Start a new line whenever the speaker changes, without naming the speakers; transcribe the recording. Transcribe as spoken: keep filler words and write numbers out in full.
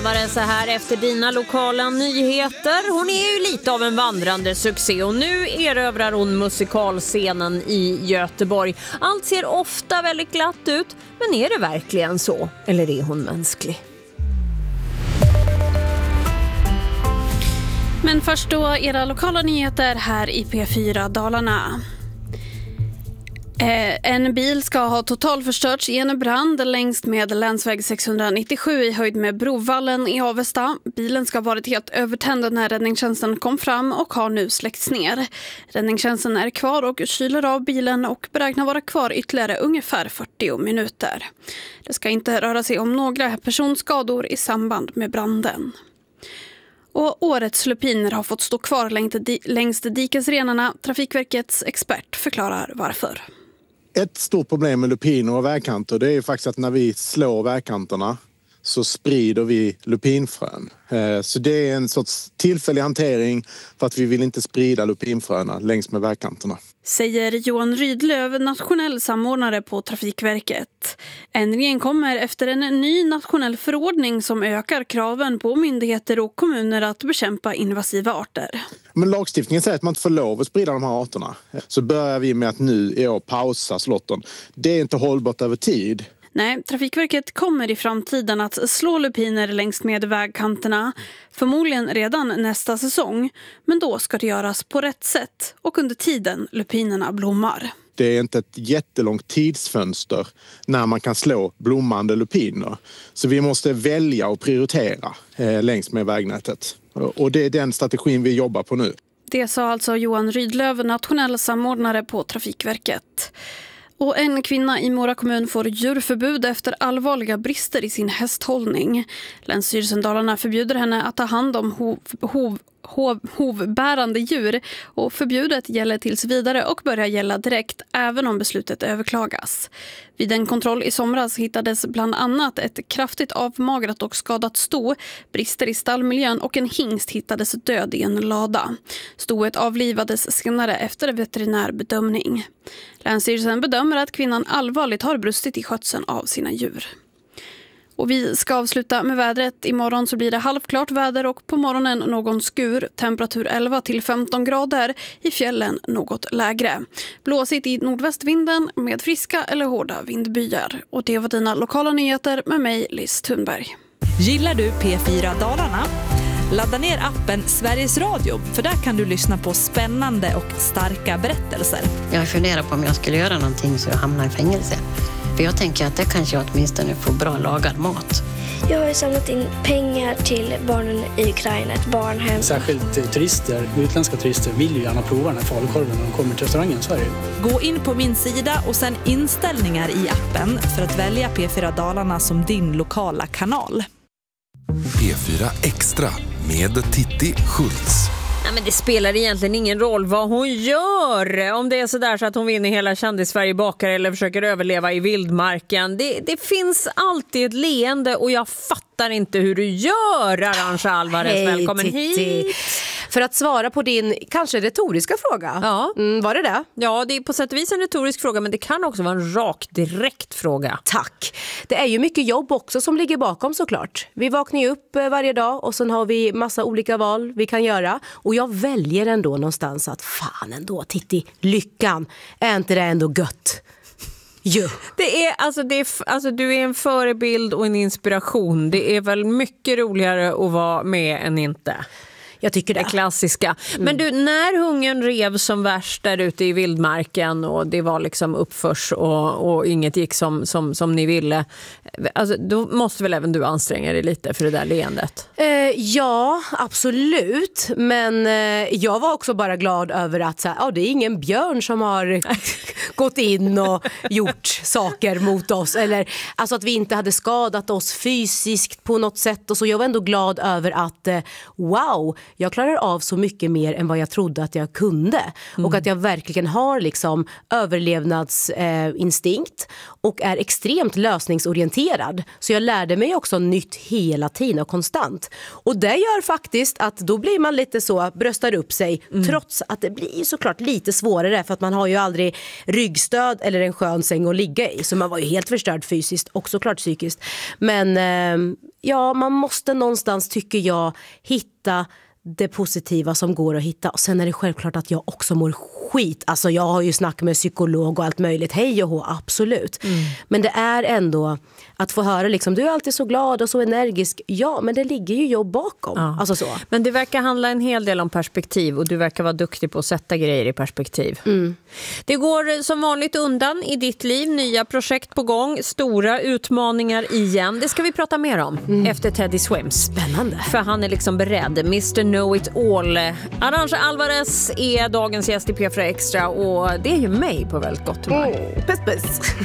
Alvarez är här efter dina lokala nyheter. Hon är ju lite av en vandrande succé och nu erövrar hon musikalscenen i Göteborg. Allt ser ofta väldigt glatt ut, men är det verkligen så? Eller är hon mänsklig?
Men först då era lokala nyheter här i P fyra Dalarna. Eh, en bil ska ha totalförstörts i en brand längs med länsväg sexhundranittiosju i höjd med Brovallen i Avesta. Bilen ska ha varit helt övertänd när räddningstjänsten kom fram och har nu släckts ner. Räddningstjänsten är kvar och kyler av bilen och beräknar vara kvar ytterligare ungefär fyrtio minuter. Det ska inte röra sig om några personskador i samband med branden. Och årets lupiner har fått stå kvar längs dikesrenarna. Trafikverkets expert förklarar varför.
Ett stort problem med lupiner och vägkanter, det är faktiskt att när vi slår vägkanterna så sprider vi lupinfrön. Så det är en sorts tillfällig hantering för att vi vill inte sprida lupinfröna längs med vägkanterna.
Säger Johan Rydlöv, nationell samordnare på Trafikverket. Ändringen kommer efter en ny nationell förordning som ökar kraven på myndigheter och kommuner att bekämpa invasiva arter.
Men lagstiftningen säger att man inte får lov att sprida de här arterna. Så börjar vi med att nu i år pausa slotten. Det är inte hållbart över tid.
Nej, Trafikverket kommer i framtiden att slå lupiner längs med vägkanterna. Förmodligen redan nästa säsong. Men då ska det göras på rätt sätt och under tiden lupinerna blommar.
Det är inte ett jättelångt tidsfönster när man kan slå blommande lupiner. Så vi måste välja och prioritera eh, längs med vägnätet. Och det är den strategin vi jobbar på nu.
Det sa alltså Johan Rydlöv, nationell samordnare på Trafikverket. Och en kvinna i Mora kommun får djurförbud efter allvarliga brister i sin hästhållning. Länsstyrelsen Dalarna förbjuder henne att ta hand om hov, hov, hov, hovbärande djur och förbudet gäller tills vidare och börjar gälla direkt även om beslutet överklagas. Vid en kontroll i somras hittades bland annat ett kraftigt avmagrat och skadat sto, brister i stallmiljön och en hingst hittades död i en lada. Stoet avlivades senare efter veterinärbedömning. Länsstyrelsen bedömer att kvinnan allvarligt har brustit i skötseln av sina djur. Och vi ska avsluta med vädret. Imorgon så blir det halvklart väder och på morgonen någon skur. Temperatur elva till femton grader. I fjällen något lägre. Blåsigt i nordvästvinden med friska eller hårda vindbyar. Och det var dina lokala nyheter med mig, Liz Thunberg.
Gillar du P fyra Dalarna? Ladda ner appen Sveriges Radio, för där kan du lyssna på spännande och starka berättelser.
Jag funderar på om jag skulle göra någonting så jag hamnar i fängelse. För jag tänker att det kanske åtminstone får bra lagad mat.
Jag har samlat in pengar till barnen i Ukraina, ett barnhem.
Särskilt turister, utländska turister vill ju gärna prova den här falukorven när de kommer till restaurangen i Sverige.
Gå in på min sida och sen inställningar i appen för att välja P fyra Dalarna som din lokala kanal.
P fyra Extra med Titti Schultz.
Nej, men det spelar egentligen ingen roll vad hon gör. Om det är så där så att hon vinner hela Kändis-Sverige bakar eller försöker överleva i vildmarken. Det, det finns alltid ett leende och jag fattar inte hur du gör, Arantxa Alvarez.
Hej,
välkommen
Titti.
hit.
För att svara på din kanske retoriska fråga.
Ja.
Mm, var det det?
Ja, det är på sätt och vis en retorisk fråga, men det kan också vara en rak, direkt fråga.
Tack. Det är ju mycket jobb också som ligger bakom såklart. Vi vaknar ju upp varje dag och sen har vi massa olika val vi kan göra. Och jag väljer ändå någonstans att fan ändå, Titti, lyckan, är inte det ändå gött? Jo.
Det är, alltså, det är, alltså, du är en förebild och en inspiration. Det är väl mycket roligare att vara med än inte.
Jag tycker det.
Det klassiska.
Mm.
Men du, när hungern rev som värst där ute i vildmarken och det var liksom uppförs och, och inget gick som, som, som ni ville, alltså, då måste väl även du anstränga dig lite för det där leendet?
Eh, ja, absolut. Men eh, jag var också bara glad över att så här, ja, det är ingen björn som har gått in och gjort saker mot oss. Eller alltså att vi inte hade skadat oss fysiskt på något sätt. Och så jag var ändå glad över att, eh, wow, jag klarar av så mycket mer än vad jag trodde att jag kunde. Mm. Och att jag verkligen har liksom överlevnadsinstinkt och är extremt lösningsorienterad. Så jag lärde mig också nytt hela tiden och konstant. Och det gör faktiskt att då blir man lite så, bröstar upp sig, mm. trots att det blir såklart lite svårare för att man har ju aldrig ryggstöd eller en skön säng att ligga i. Så man var ju helt förstörd fysiskt och såklart psykiskt. Men eh, ja, man måste någonstans, tycker jag, hitta det positiva som går att hitta. Och sen är det självklart att jag också mår skit. Alltså jag har ju snackat med psykolog och allt möjligt. Hej och hå, absolut. Mm. Men det är ändå att få höra liksom, du är alltid så glad och så energisk. Ja, men det ligger ju jobb bakom. Ja. Alltså så.
Men det verkar handla en hel del om perspektiv och du verkar vara duktig på att sätta grejer i perspektiv.
Mm.
Det går som vanligt undan i ditt liv. Nya projekt på gång. Stora utmaningar igen. Det ska vi prata mer om mm. efter Teddy Swims.
Spännande.
För han är liksom beredd. mister Know It All. Arantxa Alvarez är dagens gäst i P fyra Extra och det är ju mig på väldigt gott humör.
Mm. Puss puss.